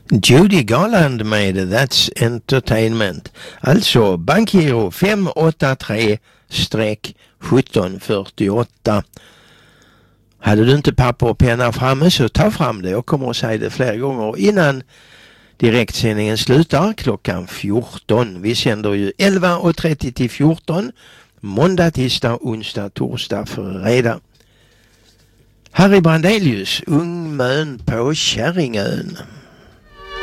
Judy Garland med That's Entertainment. Alltså bankgiro 583-1748. Hade du inte papper och penna framme så ta fram det. Jag kommer att säga det flera gånger innan direktsändningen slutar klockan 14. Vi sänder ju 11.30 till 14. Måndag, tisdag, onsdag, torsdag, fredag. Harry Brandelius, Ung mön på Kärringön.